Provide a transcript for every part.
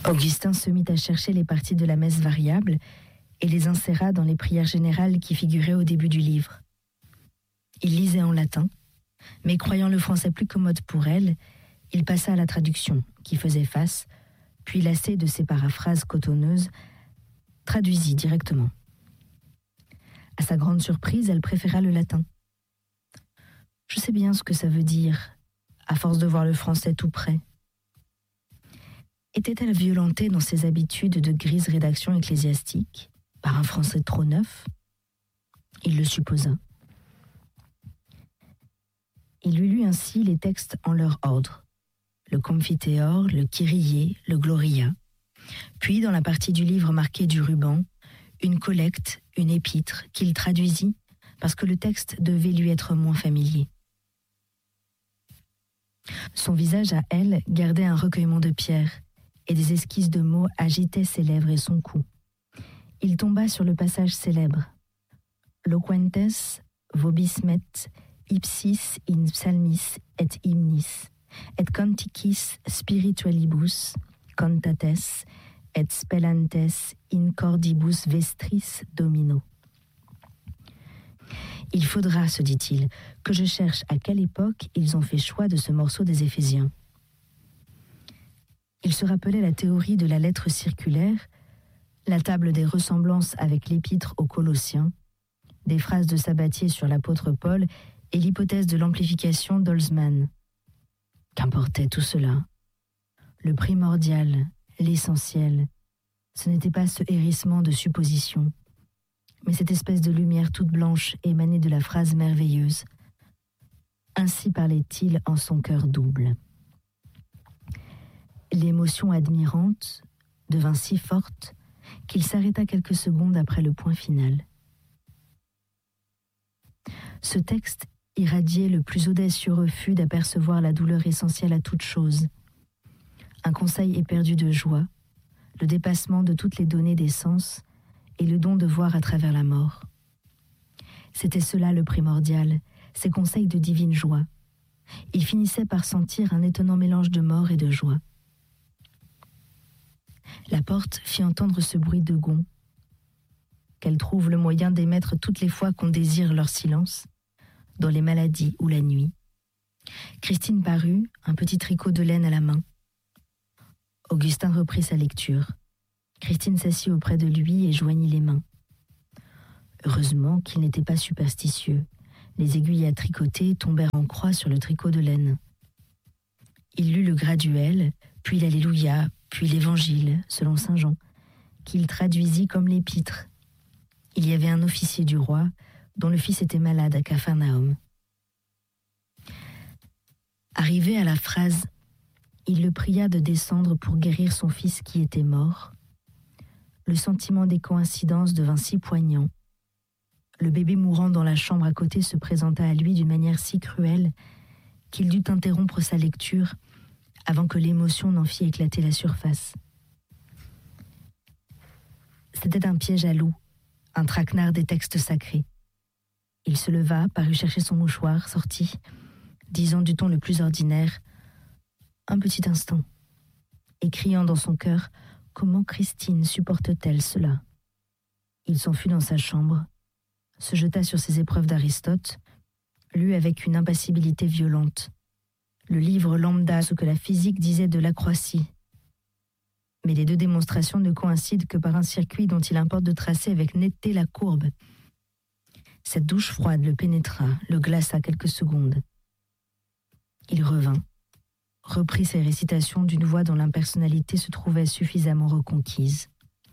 Augustin se mit à chercher les parties de la messe variable et les inséra dans les prières générales qui figuraient au début du livre. Il lisait en latin, mais croyant le français plus commode pour elle, il passa à la traduction, qui faisait face, puis lassé de ses paraphrases cotonneuses, traduisit directement. À sa grande surprise, elle préféra le latin. « Je sais bien ce que ça veut dire, à force de voir le français tout près. » Était-elle violentée dans ses habitudes de grise rédaction ecclésiastique par un français trop neuf? Il le supposa. Il lui lut ainsi les textes en leur ordre, le Confiteor, le Kyrie, le Gloria, puis dans la partie du livre marquée du ruban, une collecte, une épître qu'il traduisit parce que le texte devait lui être moins familier. Son visage à elle gardait un recueillement de pierres et des esquisses de mots agitaient ses lèvres et son cou. Il tomba sur le passage célèbre « Loquentes vobismet ipsis in psalmis et hymnis, et canticis spiritualibus cantates, et spellantes in cordibus vestris domino. » Il faudra, se dit-il, que je cherche à quelle époque ils ont fait choix de ce morceau des Éphésiens. Il se rappelait la théorie de la lettre circulaire, la table des ressemblances avec l'épître aux Colossiens, des phrases de Sabatier sur l'apôtre Paul et l'hypothèse de l'amplification d'Holzmann. Qu'importait tout cela? Le primordial, l'essentiel, ce n'était pas ce hérissement de suppositions, mais cette espèce de lumière toute blanche émanée de la phrase merveilleuse. Ainsi parlait-il en son cœur double. L'émotion admirante devint si forte qu'il s'arrêta quelques secondes après le point final. Ce texte irradiait le plus audacieux refus d'apercevoir la douleur essentielle à toute chose, un conseil éperdu de joie, le dépassement de toutes les données des sens et le don de voir à travers la mort. C'était cela le primordial, ces conseils de divine joie. Il finissait par sentir un étonnant mélange de mort et de joie. La porte fit entendre ce bruit de gond, qu'elle trouve le moyen d'émettre toutes les fois qu'on désire leur silence, dans les maladies ou la nuit. Christine parut, un petit tricot de laine à la main. Augustin reprit sa lecture. Christine s'assit auprès de lui et joignit les mains. Heureusement qu'il n'était pas superstitieux. Les aiguilles à tricoter tombèrent en croix sur le tricot de laine. Il lut le graduel, puis l'Alléluia, puis l'Évangile, selon saint Jean, qu'il traduisit comme l'épître. Il y avait un officier du roi, dont le fils était malade à Capharnaüm. Arrivé à la phrase « Il le pria de descendre pour guérir son fils qui était mort », le sentiment des coïncidences devint si poignant. Le bébé mourant dans la chambre à côté se présenta à lui d'une manière si cruelle qu'il dut interrompre sa lecture avant que l'émotion n'en fît éclater la surface. C'était un piège à loup, un traquenard des textes sacrés. Il se leva, parut chercher son mouchoir, sortit, disant du ton le plus ordinaire « Un petit instant », et criant dans son cœur « Comment Christine supporte-t-elle cela ?» Il s'enfuit dans sa chambre, se jeta sur ses épreuves d'Aristote, lut avec une impassibilité violente le livre lambda, ce que la physique disait de l'acroïtie. Mais les deux démonstrations ne coïncident que par un circuit dont il importe de tracer avec netteté la courbe. Cette douche froide le pénétra, le glaça quelques secondes. Il revint, reprit ses récitations d'une voix dont l'impersonnalité se trouvait suffisamment reconquise.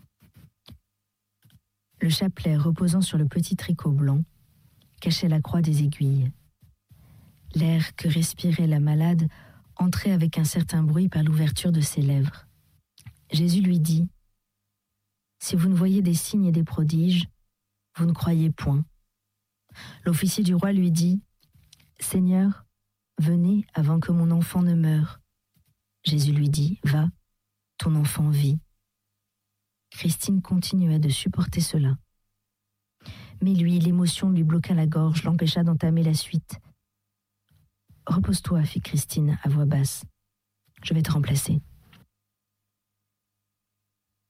Le chapelet reposant sur le petit tricot blanc cachait la croix des aiguilles. L'air que respirait la malade entrait avec un certain bruit par l'ouverture de ses lèvres. Jésus lui dit « Si vous ne voyez des signes et des prodiges, vous ne croyez point. » L'officier du roi lui dit « Seigneur, venez avant que mon enfant ne meure. » Jésus lui dit « Va, ton enfant vit. » Christine continuait de supporter cela. Mais lui, l'émotion lui bloqua la gorge, l'empêcha d'entamer la suite. « Repose-toi, fit Christine à voix basse. Je vais te remplacer. »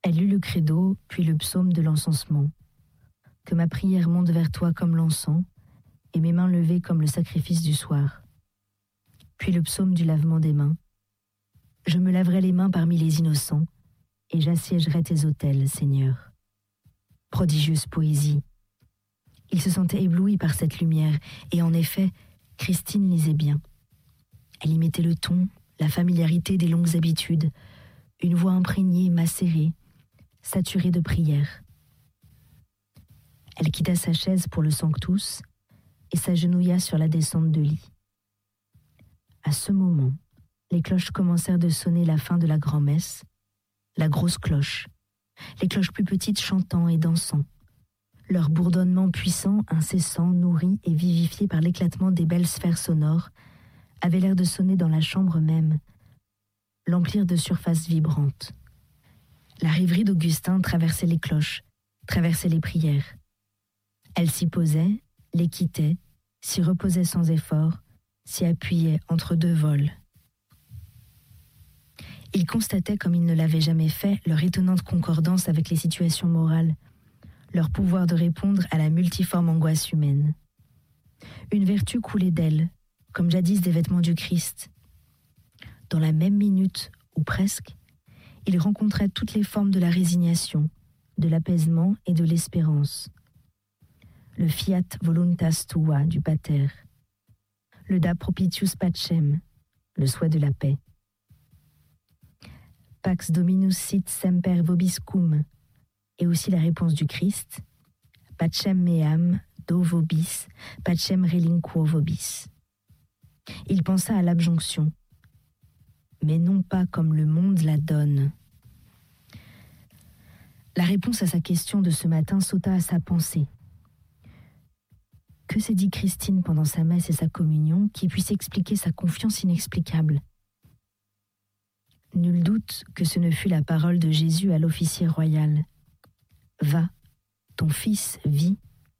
Elle lut le credo, puis le psaume de l'encensement. Que ma prière monte vers toi comme l'encens, et mes mains levées comme le sacrifice du soir. Puis le psaume du lavement des mains. Je me laverai les mains parmi les innocents, et j'assiégerai tes autels, Seigneur. Prodigieuse poésie. Il se sentait ébloui par cette lumière, et en effet, Christine lisait bien. Elle y mettait le ton, la familiarité des longues habitudes, une voix imprégnée, macérée, saturée de prière. Elle quitta sa chaise pour le Sanctus et s'agenouilla sur la descente de lit. À ce moment, les cloches commencèrent de sonner la fin de la grand-messe, la grosse cloche, les cloches plus petites chantant et dansant. Leur bourdonnement puissant, incessant, nourri et vivifié par l'éclatement des belles sphères sonores, avait l'air de sonner dans la chambre même, l'emplir de surfaces vibrantes. La rêverie d'Augustin traversait les cloches, traversait les prières. Elle s'y posait, les quittait, s'y reposait sans effort, s'y appuyait entre deux vols. Il constatait, comme il ne l'avait jamais fait, leur étonnante concordance avec les situations morales, leur pouvoir de répondre à la multiforme angoisse humaine. Une vertu coulait d'elle, comme jadis des vêtements du Christ. Dans la même minute, ou presque, il rencontrait toutes les formes de la résignation, de l'apaisement et de l'espérance. Le fiat voluntas tua du Pater, le da propitius pacem, le souhait de la paix. Pax Dominus sit semper vobiscum, et aussi la réponse du Christ, pacem meam do vobis, pacem relinquo vobis. Il pensa à l'abjonction, mais non pas comme le monde la donne. La réponse à sa question de ce matin sauta à sa pensée. Que s'est dit Christine pendant sa messe et sa communion qui puisse expliquer sa confiance inexplicable? Nul doute que ce ne fut la parole de Jésus à l'officier royal. « Va, ton fils vit ».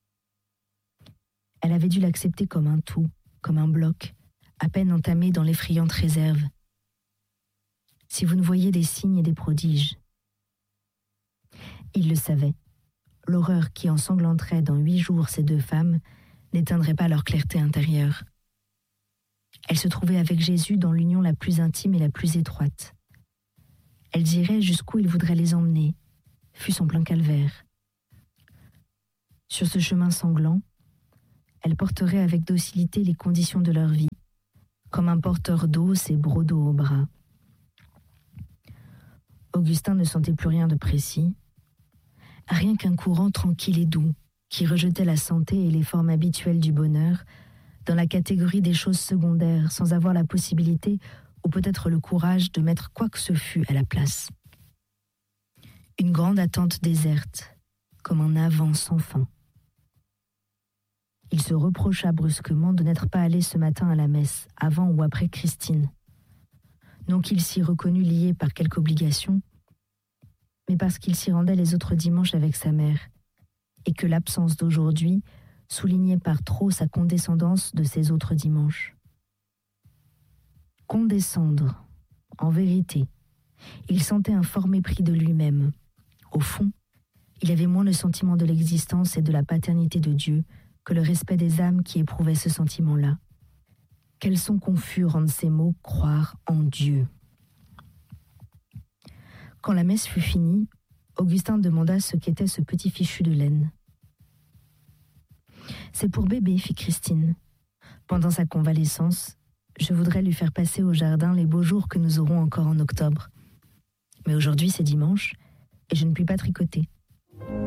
Elle avait dû l'accepter comme un tout, comme un bloc, à peine entamé dans l'effrayante réserve. Si vous ne voyez des signes et des prodiges. Il le savait. L'horreur qui ensanglanterait dans 8 jours ces deux femmes n'éteindrait pas leur clarté intérieure. Elles se trouvaient avec Jésus dans l'union la plus intime et la plus étroite. Elles iraient jusqu'où il voudrait les emmener, fût-ce en plein calvaire. Sur ce chemin sanglant, elles porteraient avec docilité les conditions de leur vie, comme un porteur d'eau ses brodeaux au bras. Augustin ne sentait plus rien de précis, rien qu'un courant tranquille et doux qui rejetait la santé et les formes habituelles du bonheur dans la catégorie des choses secondaires sans avoir la possibilité ou peut-être le courage de mettre quoi que ce fût à la place. Une grande attente déserte, comme un avant sans fin. Il se reprocha brusquement de n'être pas allé ce matin à la messe, avant ou après Christine. Non qu'il s'y reconnût lié par quelque obligation, mais parce qu'il s'y rendait les autres dimanches avec sa mère, et que l'absence d'aujourd'hui soulignait par trop sa condescendance de ces autres dimanches. Condescendre, en vérité, il sentait un fort mépris de lui-même. Au fond, il avait moins le sentiment de l'existence et de la paternité de Dieu que le respect des âmes qui éprouvaient ce sentiment-là. Quels sont confus rendent ces mots « croire en Dieu ». Quand la messe fut finie, Augustin demanda ce qu'était ce petit fichu de laine. « C'est pour bébé, fit Christine. Pendant sa convalescence, je voudrais lui faire passer au jardin les beaux jours que nous aurons encore en octobre. Mais aujourd'hui, c'est dimanche, et je ne puis pas tricoter.